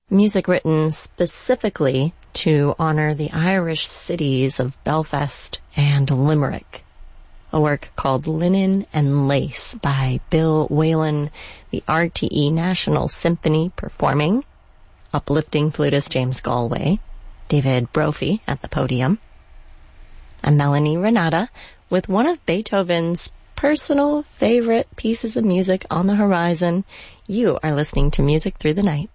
Music written specifically to honor the Irish cities of Belfast and Limerick. A work called Linen and Lace by Bill Whalen, the RTE National Symphony performing, uplifting flutist James Galway, David Brophy at the podium, and Melanie Renata with one of Beethoven's personal favorite pieces of music on the horizon. You are listening to Music Through the Night.